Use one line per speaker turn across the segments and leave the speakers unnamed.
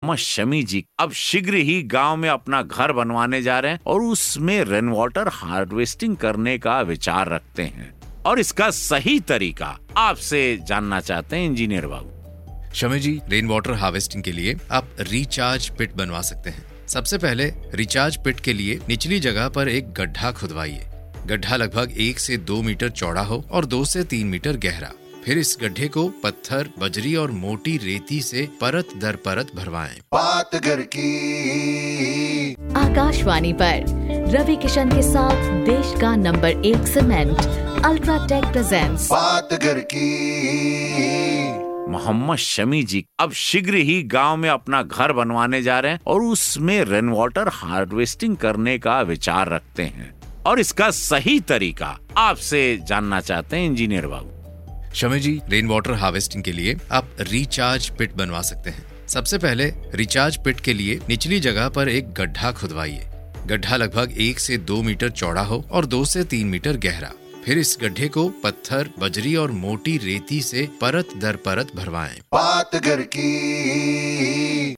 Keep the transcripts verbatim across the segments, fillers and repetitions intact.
मोहम्मद शमी जी अब शीघ्र ही गांव में अपना घर बनवाने जा रहे हैं और उसमें रेन वाटर हार्वेस्टिंग करने का विचार रखते हैं और इसका सही तरीका आपसे जानना चाहते हैं इंजीनियर बाबू।
शमी जी, रेन वाटर हार्वेस्टिंग के लिए आप रिचार्ज पिट बनवा सकते हैं। सबसे पहले रिचार्ज पिट के लिए निचली जगह पर एक गड्ढा खुदवाइए। गड्ढा लगभग एक से दो मीटर चौड़ा हो और दो से तीन मीटर गहरा। फिर इस गड्ढे को पत्थर, बजरी और मोटी रेती से परत दर परत भरवाएं। बात घर की
आकाशवाणी पर रवि किशन के साथ देश का नंबर एक सीमेंट अल्ट्राटेक प्रेजेंट्स
बात घर की। मोहम्मद शमी जी अब शीघ्र ही गांव में अपना घर बनवाने जा रहे हैं और उसमें रेन वाटर हार्वेस्टिंग करने का विचार रखते हैं और इसका सही तरीका आपसे जानना चाहते हैं इंजीनियर बाबू।
शमी जी, रेन वाटर हार्वेस्टिंग के लिए आप रिचार्ज पिट बनवा सकते हैं। सबसे पहले रिचार्ज पिट के लिए निचली जगह पर एक गड्ढा खुदवाइए। गड्ढा लगभग एक से दो मीटर चौड़ा हो और दो से तीन मीटर गहरा। फिर इस गड्ढे को पत्थर, बजरी और मोटी रेती से परत दर परत भरवाएं। बात घर की।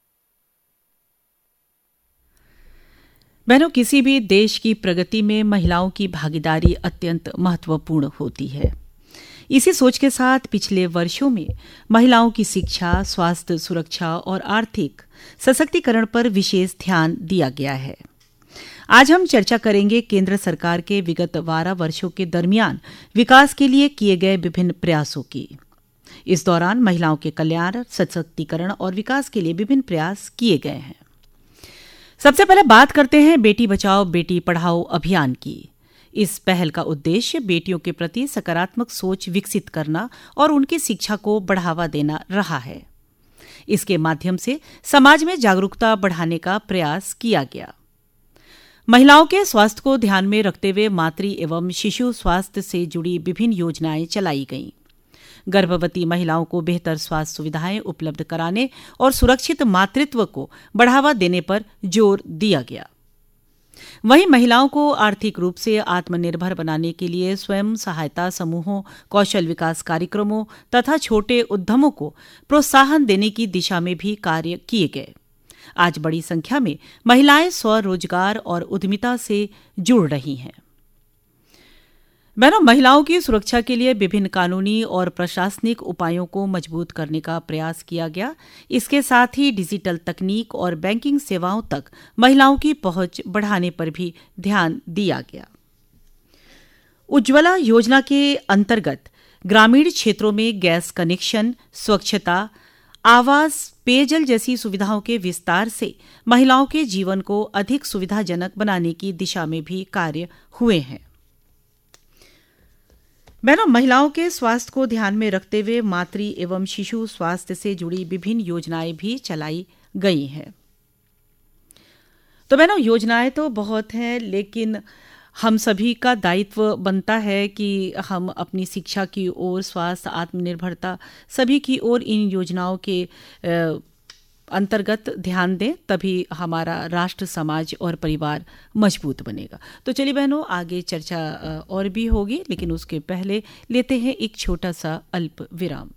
बहनों, किसी भी देश की प्रगति में महिलाओं की भागीदारी अत्यंत महत्वपूर्ण होती है। इसी सोच के साथ पिछले वर्षों में महिलाओं की शिक्षा, स्वास्थ्य सुरक्षा और आर्थिक सशक्तिकरण पर विशेष ध्यान दिया गया है। आज हम चर्चा करेंगे केंद्र सरकार के विगत बारह वर्षों के दरमियान विकास के लिए किए गए विभिन्न प्रयासों की। इस दौरान महिलाओं के कल्याण, सशक्तिकरण और विकास के लिए विभिन्न प्रयास किए गए हैं। सबसे पहले बात करते हैं बेटी बचाओ बेटी पढ़ाओ अभियान की। इस पहल का उद्देश्य बेटियों के प्रति सकारात्मक सोच विकसित करना और उनकी शिक्षा को बढ़ावा देना रहा है। इसके माध्यम से समाज में जागरूकता बढ़ाने का प्रयास किया गया। महिलाओं के स्वास्थ्य को ध्यान में रखते हुए मातृ एवं शिशु स्वास्थ्य से जुड़ी विभिन्न योजनाएं चलाई गईं। गर्भवती महिलाओं को बेहतर स्वास्थ्य सुविधाएं उपलब्ध कराने और सुरक्षित मातृत्व को बढ़ावा देने पर जोर दिया गया। वहीं महिलाओं को आर्थिक रूप से आत्मनिर्भर बनाने के लिए स्वयं सहायता समूहों, कौशल विकास कार्यक्रमों तथा छोटे उद्यमों को प्रोत्साहन देने की दिशा में भी कार्य किए गए। आज बड़ी संख्या में महिलाएं स्वरोजगार और उद्यमिता से जुड़ रही हैं। बहनों, महिलाओं की सुरक्षा के लिए विभिन्न कानूनी और प्रशासनिक उपायों को मजबूत करने का प्रयास किया गया। इसके साथ ही डिजिटल तकनीक और बैंकिंग सेवाओं तक महिलाओं की पहुंच बढ़ाने पर भी ध्यान दिया गया। उज्ज्वला योजना के अंतर्गत ग्रामीण क्षेत्रों में गैस कनेक्शन, स्वच्छता, आवास, पेयजल जैसी सुविधाओं के विस्तार से महिलाओं के जीवन को अधिक सुविधाजनक बनाने की दिशा में भी कार्य हुए हैं। बहनों, महिलाओं के स्वास्थ्य को ध्यान में रखते हुए मातृ एवं शिशु स्वास्थ्य से जुड़ी विभिन्न योजनाएं भी चलाई गई हैं। तो बहनों, योजनाएं तो बहुत हैं, लेकिन हम सभी का दायित्व बनता है कि हम अपनी शिक्षा की ओर, स्वास्थ्य, आत्मनिर्भरता सभी की ओर इन योजनाओं के अंतर्गत ध्यान दें, तभी हमारा राष्ट्र, समाज और परिवार मजबूत बनेगा। तो चलिए बहनों, आगे चर्चा और भी होगी, लेकिन उसके पहले लेते हैं एक छोटा सा अल्प विराम।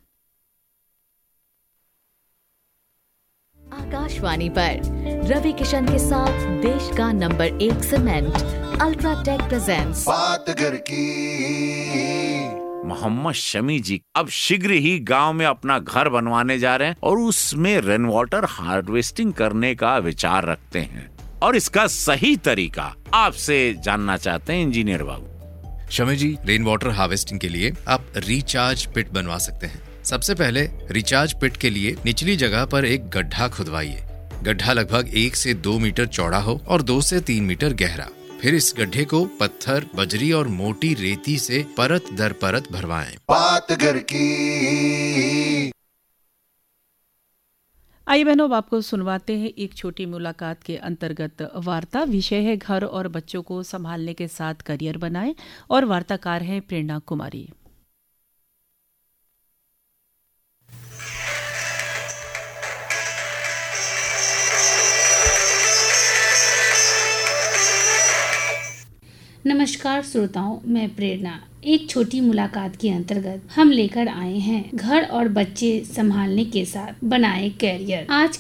आकाशवाणी पर रवि किशन के साथ देश का नंबर एक सीमेंट अल्ट्राटेक प्रेजेंट्स
बात घर की। मोहम्मद शमी जी अब शीघ्र ही गांव में अपना घर बनवाने जा रहे हैं और उसमें रेन वाटर हार्वेस्टिंग करने का विचार रखते हैं और इसका सही तरीका आपसे जानना चाहते हैं इंजीनियर बाबू।
शमी जी, रेन वाटर हार्वेस्टिंग के लिए आप रिचार्ज पिट बनवा सकते हैं। सबसे पहले रिचार्ज पिट के लिए निचली जगह पर एक गड्ढा खुदवाइए। गड्ढा लगभग एक से दो मीटर चौड़ा हो और दो से तीन मीटर गहरा। फिर इस गड्ढे को पत्थर, बजरी और मोटी रेती से परत दर परत भरवाएं। बात घर की।
आइए बहनों, अब आपको सुनवाते हैं एक छोटी मुलाकात के अंतर्गत वार्ता। विषय है घर और बच्चों को संभालने के साथ करियर बनाएं और वार्ताकार हैं प्रेरणा कुमारी।
नमस्कार श्रोताओं, मैं प्रेरणा। एक छोटी मुलाकात के अंतर्गत हम लेकर आए हैं घर और बच्चे संभालने के साथ बनाए कैरियर। आज